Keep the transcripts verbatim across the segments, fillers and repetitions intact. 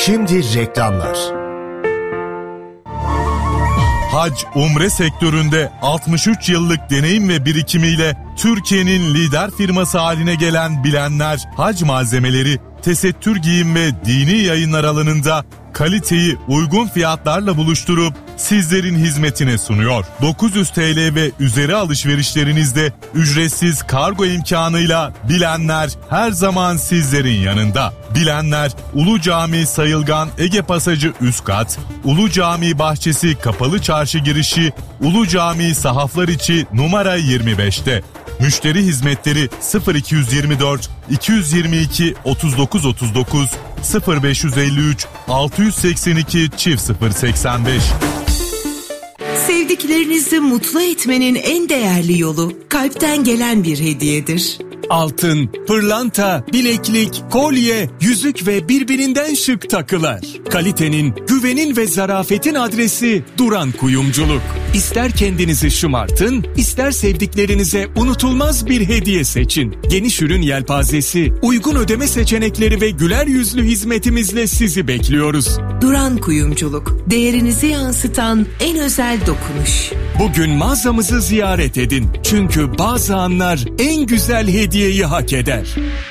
Şimdi reklamlar. Hac, umre sektöründe altmış üç yıllık deneyim ve birikimiyle Türkiye'nin lider firması haline gelen Bilenler Hac Malzemeleri, tesettür giyim ve dini yayınlar alanında kaliteyi uygun fiyatlarla buluşturup sizlerin hizmetine sunuyor. dokuz yüz TL ve üzeri alışverişlerinizde ücretsiz kargo imkanıyla Bilenler her zaman sizlerin yanında. Bilenler, Ulu Cami Sayılgan Ege Pasajı üst kat, Ulu Cami Bahçesi Kapalı Çarşı girişi, Ulu Cami Sahaflar içi numara yirmi beşte. Müşteri hizmetleri sıfır iki yirmi dört iki yirmi iki otuz dokuz otuz dokuz sıfır beş elli üç altı seksen iki çift sıfır seksen beş. Sevdiklerinizi mutlu etmenin en değerli yolu kalpten gelen bir hediyedir. Altın, pırlanta, bileklik, kolye, yüzük ve birbirinden şık takılar. Kalitenin, güvenin ve zarafetin adresi Duran Kuyumculuk. İster kendinizi şımartın, ister sevdiklerinize unutulmaz bir hediye seçin. Geniş ürün yelpazesi, uygun ödeme seçenekleri ve güler yüzlü hizmetimizle sizi bekliyoruz. Duran Kuyumculuk, değerinizi yansıtan en özel dokunuş. Bugün mağazamızı ziyaret edin. Çünkü bazı anlar en güzel hediyeyi hak eder.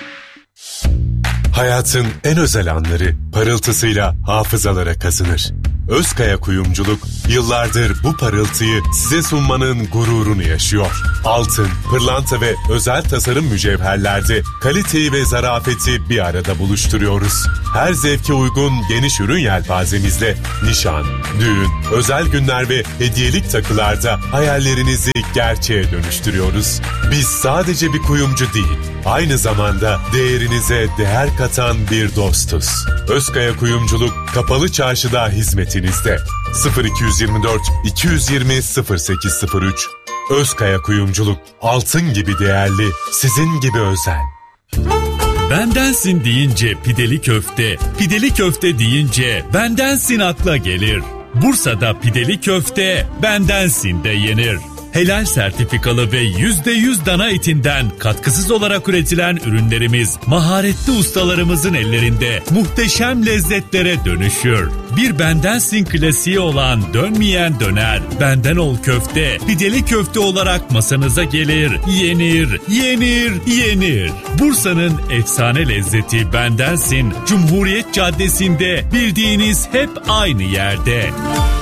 Hayatın en özel anları parıltısıyla hafızalara kazınır. Özkaya Kuyumculuk yıllardır bu parıltıyı size sunmanın gururunu yaşıyor. Altın, pırlanta ve özel tasarım mücevherlerde kaliteyi ve zarafeti bir arada buluşturuyoruz. Her zevke uygun geniş ürün yelpazemizle nişan, düğün, özel günler ve hediyelik takılarda hayallerinizi gerçeğe dönüştürüyoruz. Biz sadece bir kuyumcu değil, aynı zamanda değerinize değer katan bir dostuz. Özkaya Kuyumculuk Kapalı Çarşı'da hizmetinizde. sıfır iki yirmi dört iki yirmi sıfır sekiz sıfır üç. Özkaya Kuyumculuk, altın gibi değerli, sizin gibi özel. Bendensin deyince pideli köfte, pideli köfte deyince bendensin akla gelir. Bursa'da pideli köfte bendensin de yenir. Helal sertifikalı ve yüzde yüz dana etinden katkısız olarak üretilen ürünlerimiz maharetli ustalarımızın ellerinde muhteşem lezzetlere dönüşür. Bir bendensin klasiği olan dönmeyen döner, benden ol köfte, pideli köfte olarak masanıza gelir, yenir, yenir, yenir. Bursa'nın efsane lezzeti bendensin, Cumhuriyet Caddesi'nde, bildiğiniz hep aynı yerde.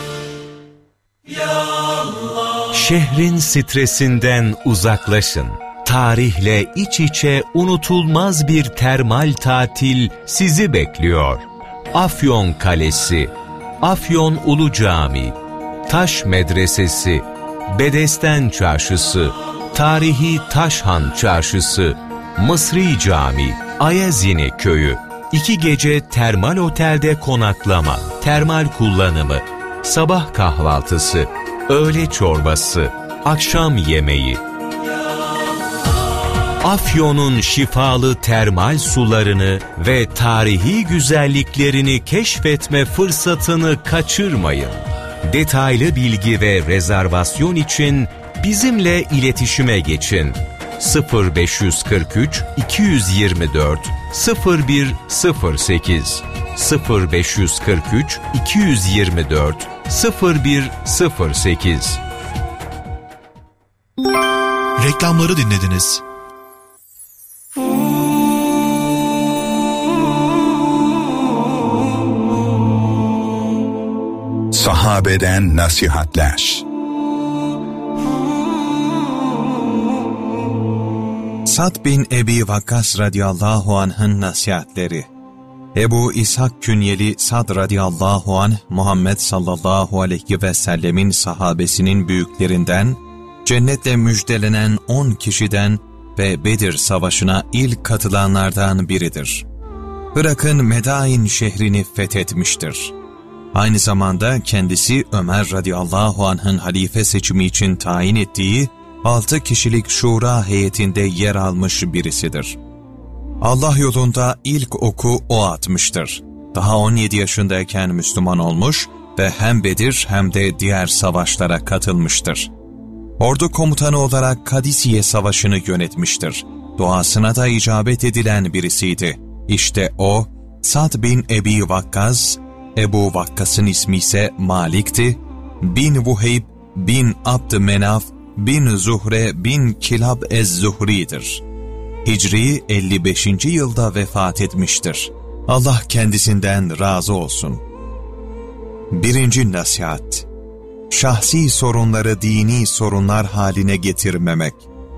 Şehrin stresinden uzaklaşın. Tarihle iç içe unutulmaz bir termal tatil sizi bekliyor. Afyon Kalesi, Afyon Ulu Cami, Taş Medresesi, Bedesten Çarşısı, Tarihi Taşhan Çarşısı, Mısri Cami, Ayazini Köyü. İki gece termal otelde konaklama, termal kullanımı, sabah kahvaltısı, öğle çorbası, akşam yemeği. Afyon'un şifalı termal sularını ve tarihi güzelliklerini keşfetme fırsatını kaçırmayın. Detaylı bilgi ve rezervasyon için bizimle iletişime geçin. sıfır beş kırk üç iki yirmi dört sıfır bir sıfır sekiz sıfır beş kırk üç iki yirmi dört sıfır bir sıfır sekiz. Reklamları dinlediniz. Sahabeden nasihatler. Sa'd bin Ebi Vakkas radıyallahu anh'ın nasihatleri. Ebu İshak künyeli Sa'd radıyallahu anh, Muhammed sallallahu aleyhi ve sellemin sahabesinin büyüklerinden, cennetle müjdelenen on kişiden ve Bedir Savaşı'na ilk katılanlardan biridir. Irak'ın Medain şehrini fethetmiştir. Aynı zamanda kendisi Ömer radıyallahu anh'ın halife seçimi için tayin ettiği altı kişilik şura heyetinde yer almış birisidir. Allah yolunda ilk oku o atmıştır. Daha on yedi yaşındayken Müslüman olmuş ve hem Bedir hem de diğer savaşlara katılmıştır. Ordu komutanı olarak Kadisiye Savaşı'nı yönetmiştir. Duasına da icabet edilen birisiydi. İşte o, Sad bin Ebi Vakkas, Ebu Vakkas'ın ismi ise Malik'ti, bin Vuheyb bin Abdümenaf bin Zuhre bin Kilab ez-Zuhri'dir. Hicri elli beşinci yılda vefat etmiştir. Allah kendisinden razı olsun. Birinci nasihat: şahsi sorunları dini sorunlar haline getirmemek.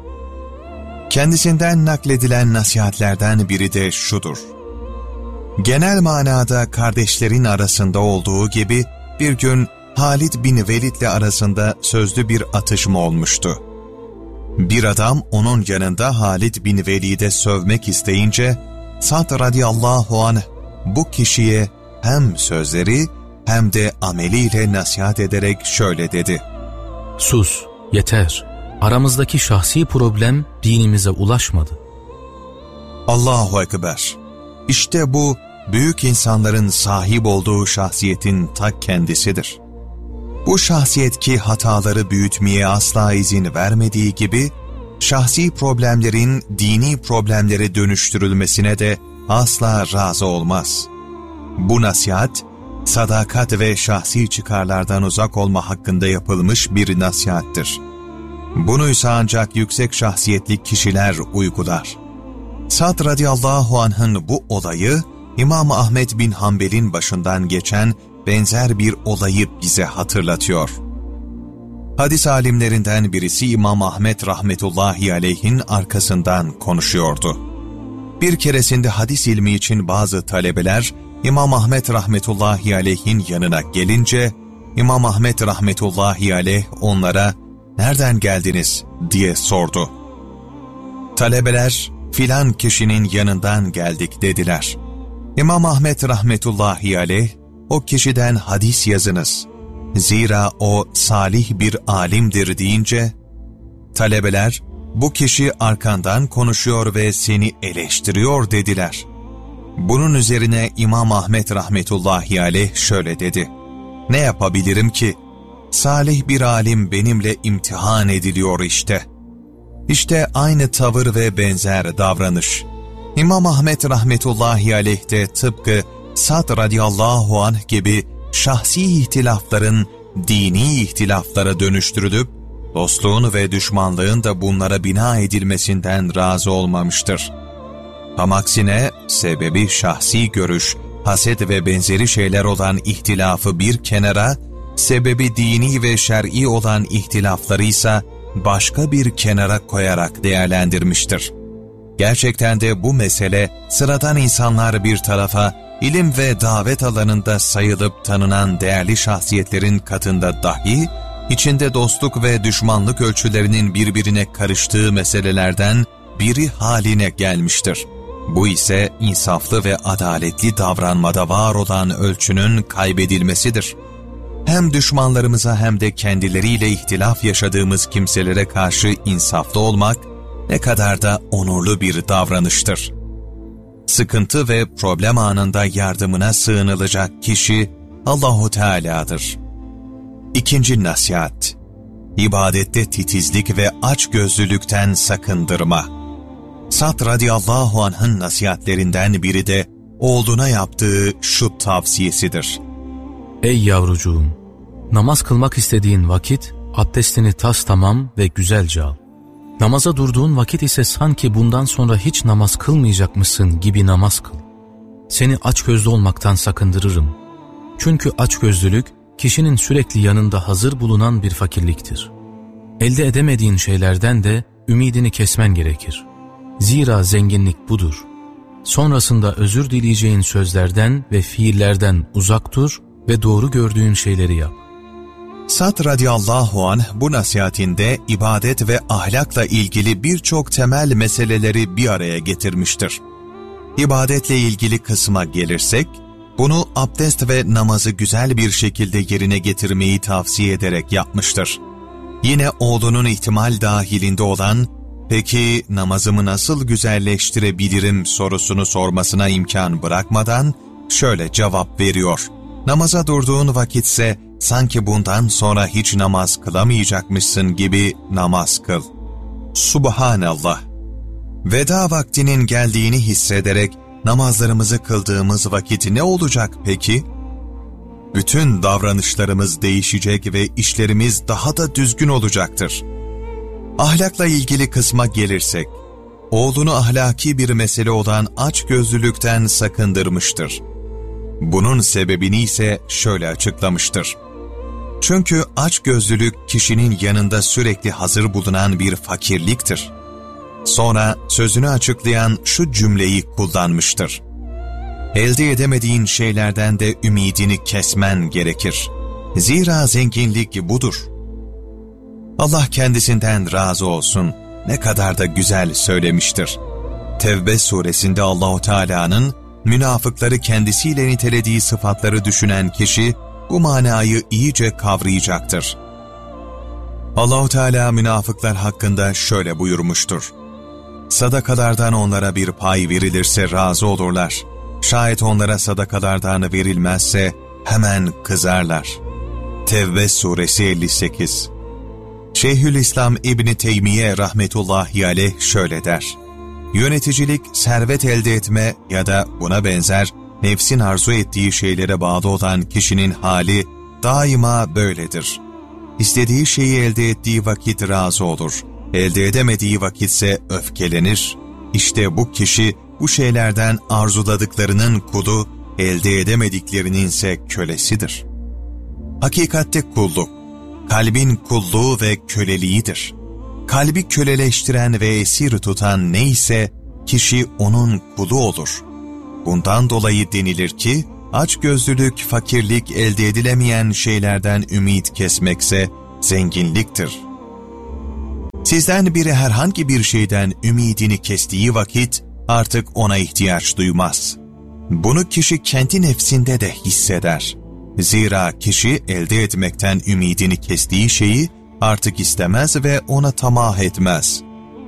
Kendisinden nakledilen nasihatlerden biri de şudur: genel manada kardeşlerin arasında olduğu gibi bir gün Halid bin Velid'le arasında sözlü bir atışma olmuştu. Bir adam onun yanında Halid bin Velid'e sövmek isteyince Sad radıyallahu anh bu kişiye hem sözleri hem de ameliyle nasihat ederek şöyle dedi: sus, yeter. Aramızdaki şahsi problem dinimize ulaşmadı. Allahu Ekber. İşte bu büyük insanların sahip olduğu şahsiyetin ta kendisidir. Bu şahsiyet ki hataları büyütmeye asla izin vermediği gibi, şahsi problemlerin dini problemlere dönüştürülmesine de asla razı olmaz. Bu nasihat, sadakat ve şahsi çıkarlardan uzak olma hakkında yapılmış bir nasihattir. Bunu ise ancak yüksek şahsiyetli kişiler uygular. Sad radıyallahu anh'ın bu olayı, İmam Ahmed bin Hanbel'in başından geçen benzer bir olayı bize hatırlatıyor. Hadis alimlerinden birisi İmam Ahmed rahmetullahi aleyhin arkasından konuşuyordu. Bir keresinde hadis ilmi için bazı talebeler İmam Ahmed rahmetullahi aleyhin yanına gelince, İmam Ahmed rahmetullahi aleyh onlara "Nereden geldiniz?" diye sordu. Talebeler, "Filan kişinin yanından geldik" dediler. İmam Ahmed rahmetullahi aleyh, "O kişiden hadis yazınız. Zira o salih bir alimdir" deyince, talebeler, "Bu kişi arkandan konuşuyor ve seni eleştiriyor" dediler. Bunun üzerine İmam Ahmed rahmetullahi aleyh şöyle dedi: "Ne yapabilirim ki? Salih bir alim benimle imtihan ediliyor işte." İşte aynı tavır ve benzer davranış. İmam Ahmed rahmetullahi aleyh de tıpkı Sad radıyallahu anh gibi şahsi ihtilafların dini ihtilaflara dönüştürülüp, dostluğun ve düşmanlığın da bunlara bina edilmesinden razı olmamıştır. Tam aksine sebebi şahsi görüş, haset ve benzeri şeyler olan ihtilafı bir kenara, sebebi dini ve şer'i olan ihtilafları ise başka bir kenara koyarak değerlendirmiştir. Gerçekten de bu mesele sıradan insanlar bir tarafa, ilim ve davet alanında sayılıp tanınan değerli şahsiyetlerin katında dahi, içinde dostluk ve düşmanlık ölçülerinin birbirine karıştığı meselelerden biri haline gelmiştir. Bu ise insaflı ve adaletli davranmada var olan ölçünün kaybedilmesidir. Hem düşmanlarımıza hem de kendileriyle ihtilaf yaşadığımız kimselere karşı insaflı olmak ne kadar da onurlu bir davranıştır. Sıkıntı ve problem anında yardımına sığınılacak kişi Allahu Teala'dır. İkinci nasihat: İbadette titizlik ve açgözlülükten sakındırma. Sad radıyallahu anh'ın nasihatlerinden biri de oğluna yaptığı şu tavsiyesidir: Ey yavrucuğum! Namaz kılmak istediğin vakit abdestini tastamam ve güzelce al. Namaza durduğun vakit ise sanki bundan sonra hiç namaz kılmayacakmışsın gibi namaz kıl. Seni açgözlü olmaktan sakındırırım. Çünkü açgözlülük kişinin sürekli yanında hazır bulunan bir fakirliktir. Elde edemediğin şeylerden de ümidini kesmen gerekir. Zira zenginlik budur. Sonrasında özür dileyeceğin sözlerden ve fiillerden uzak dur ve doğru gördüğün şeyleri yap. Sad radıyallahu anh bu nasihatinde ibadet ve ahlakla ilgili birçok temel meseleleri bir araya getirmiştir. İbadetle ilgili kısma gelirsek, bunu abdest ve namazı güzel bir şekilde yerine getirmeyi tavsiye ederek yapmıştır. Yine oğlunun ihtimal dahilinde olan, "Peki namazımı nasıl güzelleştirebilirim?" sorusunu sormasına imkan bırakmadan şöyle cevap veriyor: "Namaza durduğun vakitse sanki bundan sonra hiç namaz kılamayacakmışsın gibi namaz kıl." Subhanallah! Veda vaktinin geldiğini hissederek namazlarımızı kıldığımız vakit ne olacak peki? Bütün davranışlarımız değişecek ve işlerimiz daha da düzgün olacaktır. Ahlakla ilgili kısma gelirsek, oğlunu ahlaki bir mesele olan açgözlülükten sakındırmıştır. Bunun sebebini ise şöyle açıklamıştır. Çünkü açgözlülük kişinin yanında sürekli hazır bulunan bir fakirliktir. Sonra sözünü açıklayan şu cümleyi kullanmıştır. Elde edemediğin şeylerden de ümidini kesmen gerekir. Zira zenginlik budur. Allah kendisinden razı olsun. Ne kadar da güzel söylemiştir. Tevbe suresinde Allahu Teala'nın münafıkları kendisiyle nitelediği sıfatları düşünen kişi bu manayı iyice kavrayacaktır. Allahu Teala münafıklar hakkında şöyle buyurmuştur. Sadakalardan onlara bir pay verilirse razı olurlar. Şayet onlara sadakalardan verilmezse hemen kızarlar. Tevbe suresi elli sekiz. Şeyhülislam İbn Teymiye rahmetullahi aleyh şöyle der. Yöneticilik, servet elde etme ya da buna benzer nefsin arzu ettiği şeylere bağlı olan kişinin hali daima böyledir. İstediği şeyi elde ettiği vakit razı olur. Elde edemediği vakitse öfkelenir. İşte bu kişi bu şeylerden arzuladıklarının kulu, elde edemediklerinin ise kölesidir. Hakikatte kulluk, kalbin kulluğu ve köleliğidir. Kalbi köleleştiren ve esir tutan neyse, kişi onun kulu olur. Bundan dolayı denilir ki, açgözlülük, fakirlik, elde edilemeyen şeylerden ümit kesmekse zenginliktir. Sizden biri herhangi bir şeyden ümidini kestiği vakit artık ona ihtiyaç duymaz. Bunu kişi kendi nefsinde de hisseder. Zira kişi elde etmekten ümidini kestiği şeyi artık istemez ve ona tamah etmez.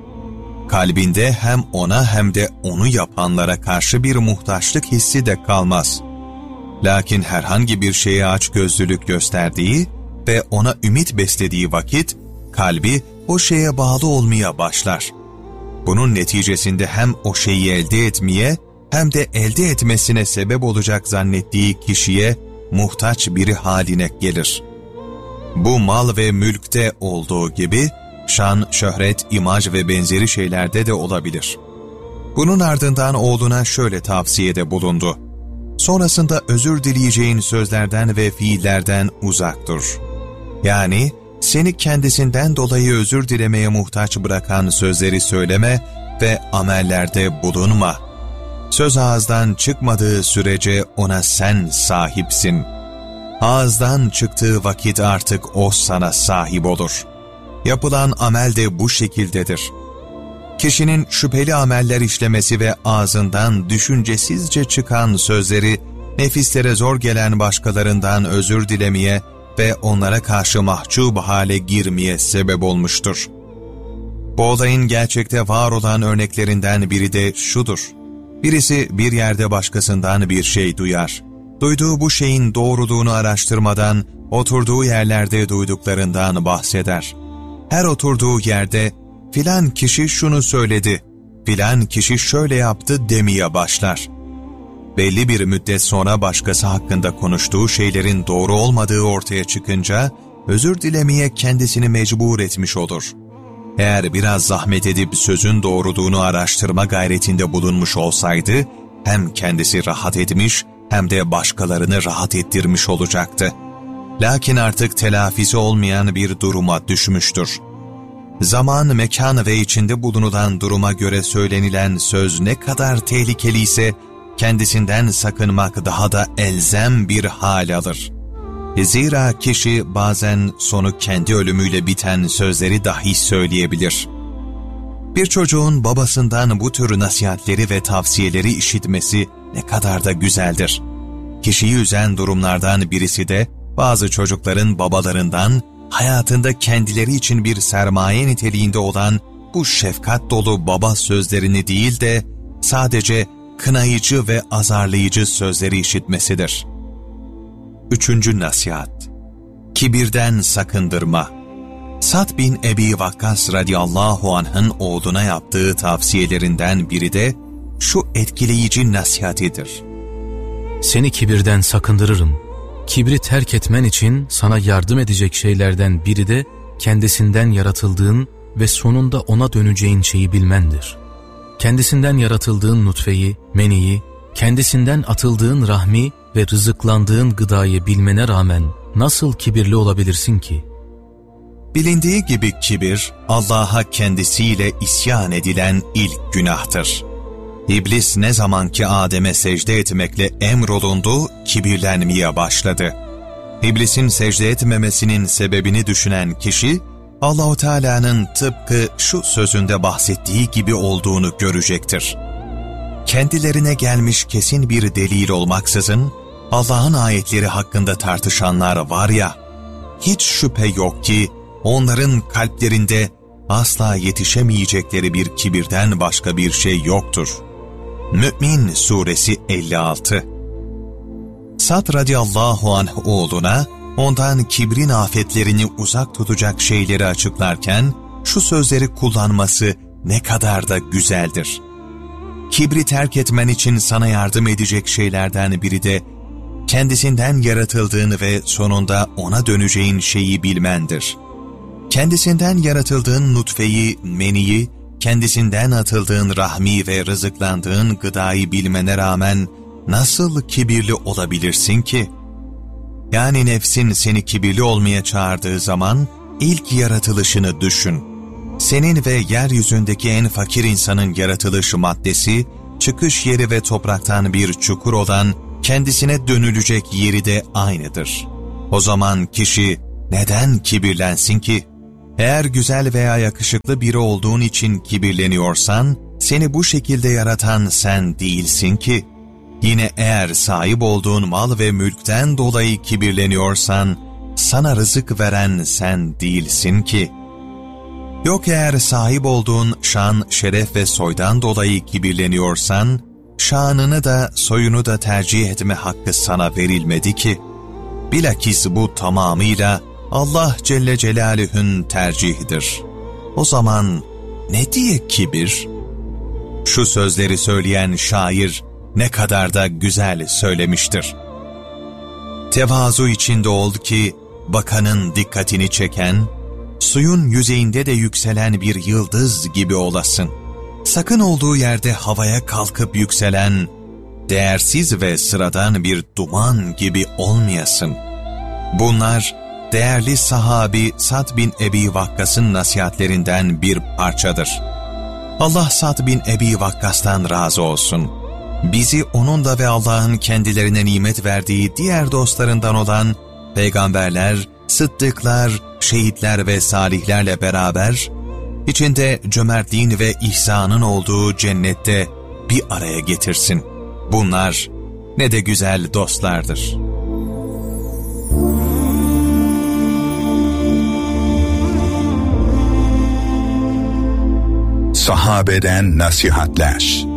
Kalbinde hem ona hem de onu yapanlara karşı bir muhtaçlık hissi de kalmaz. Lakin herhangi bir şeye açgözlülük gösterdiği ve ona ümit beslediği vakit, kalbi o şeye bağlı olmaya başlar. Bunun neticesinde hem o şeyi elde etmeye hem de elde etmesine sebep olacak zannettiği kişiye muhtaç biri haline gelir. Bu mal ve mülkte olduğu gibi şan, şöhret, imaj ve benzeri şeylerde de olabilir. Bunun ardından oğluna şöyle tavsiyede bulundu. Sonrasında özür dileyeceğin sözlerden ve fiillerden uzak dur. Yani seni kendisinden dolayı özür dilemeye muhtaç bırakan sözleri söyleme ve amellerde bulunma. Söz ağızdan çıkmadığı sürece ona sen sahipsin. Ağızdan çıktığı vakit artık o sana sahip olur. Yapılan amel de bu şekildedir. Kişinin şüpheli ameller işlemesi ve ağzından düşüncesizce çıkan sözleri, nefislere zor gelen başkalarından özür dilemeye ve onlara karşı mahcup hale girmeye sebep olmuştur. Bu olayın gerçekte var olan örneklerinden biri de şudur. Birisi bir yerde başkasından bir şey duyar. Duyduğu bu şeyin doğruluğunu araştırmadan, oturduğu yerlerde duyduklarından bahseder. Her oturduğu yerde, filan kişi şunu söyledi, filan kişi şöyle yaptı demeye başlar. Belli bir müddet sonra başkası hakkında konuştuğu şeylerin doğru olmadığı ortaya çıkınca, özür dilemeye kendisini mecbur etmiş olur. Eğer biraz zahmet edip sözün doğruluğunu araştırma gayretinde bulunmuş olsaydı, hem kendisi rahat etmiş hem de başkalarını rahat ettirmiş olacaktı. Lakin artık telafisi olmayan bir duruma düşmüştür. Zaman, mekan ve içinde bulunulan duruma göre söylenilen söz ne kadar tehlikeli ise, kendisinden sakınmak daha da elzem bir hal alır. Zira kişi bazen sonu kendi ölümüyle biten sözleri dahi söyleyebilir. Bir çocuğun babasından bu tür nasihatleri ve tavsiyeleri işitmesi ne kadar da güzeldir. Kişiyi üzen durumlardan birisi de bazı çocukların babalarından hayatında kendileri için bir sermaye niteliğinde olan bu şefkat dolu baba sözlerini değil de sadece kınayıcı ve azarlayıcı sözleri işitmesidir. Üçüncü nasihat. Kibirden sakındırma. Sa'd bin Ebi Vakkas radıyallahu anh'ın oğluna yaptığı tavsiyelerinden biri de şu etkileyici nasihatidir. Seni kibirden sakındırırım. Kibri terk etmen için sana yardım edecek şeylerden biri de kendisinden yaratıldığın ve sonunda ona döneceğin şeyi bilmendir. Kendisinden yaratıldığın nutfeyi, meniyi, kendisinden atıldığın rahmi ve rızıklandığın gıdayı bilmene rağmen nasıl kibirli olabilirsin ki? Bilindiği gibi kibir, Allah'a kendisiyle isyan edilen ilk günahtır. İblis ne zaman ki Adem'e secde etmekle emrolundu, kibirlenmeye başladı. İblisin secde etmemesinin sebebini düşünen kişi, Allah-u Teala'nın tıpkı şu sözünde bahsettiği gibi olduğunu görecektir. Kendilerine gelmiş kesin bir delil olmaksızın, Allah'ın ayetleri hakkında tartışanlar var ya, hiç şüphe yok ki onların kalplerinde asla yetişemeyecekleri bir kibirden başka bir şey yoktur. Mü'min Suresi elli altı. Sad radıyallahu anh oğluna, ondan kibrin afetlerini uzak tutacak şeyleri açıklarken, şu sözleri kullanması ne kadar da güzeldir. Kibri terk etmen için sana yardım edecek şeylerden biri de, kendisinden yaratıldığını ve sonunda ona döneceğin şeyi bilmendir. Kendisinden yaratıldığın nutfeyi, meniyi, kendisinden atıldığın rahmi ve rızıklandığın gıdayı bilmene rağmen nasıl kibirli olabilirsin ki? Yani nefsin seni kibirli olmaya çağırdığı zaman ilk yaratılışını düşün. Senin ve yeryüzündeki en fakir insanın yaratılış maddesi, çıkış yeri ve topraktan bir çukur olan kendisine dönülecek yeri de aynıdır. O zaman kişi neden kibirlensin ki? Eğer güzel veya yakışıklı biri olduğun için kibirleniyorsan, seni bu şekilde yaratan sen değilsin ki. Yine eğer sahip olduğun mal ve mülkten dolayı kibirleniyorsan, sana rızık veren sen değilsin ki. Yok eğer sahip olduğun şan, şeref ve soydan dolayı kibirleniyorsan, şanını da soyunu da tercih etme hakkı sana verilmedi ki. Bilakis bu tamamıyla Allah Celle Celaluhu'nun tercihidir. O zaman ne diye kibir? Şu sözleri söyleyen şair ne kadar da güzel söylemiştir. Tevazu içinde ol ki bakanın dikkatini çeken, suyun yüzeyinde de yükselen bir yıldız gibi olasın. Sakın olduğu yerde havaya kalkıp yükselen, değersiz ve sıradan bir duman gibi olmayasın. Bunlar, değerli sahabi Sad bin Ebi Vakkas'ın nasihatlerinden bir parçadır. Allah Sad bin Ebi Vakkas'tan razı olsun. Bizi onunla ve Allah'ın kendilerine nimet verdiği diğer dostlarından olan peygamberler, sıddıklar, şehitler ve salihlerle beraber, içinde cömertliğin ve ihsanın olduğu cennette bir araya getirsin. Bunlar ne de güzel dostlardır. Sahabeden nasihatler.